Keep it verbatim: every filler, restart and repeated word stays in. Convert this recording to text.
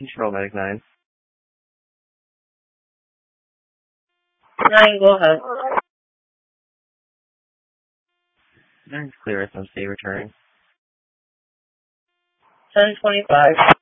Control Medic nine. nine, go ahead. nine's clear S M C returning. ten twenty-five.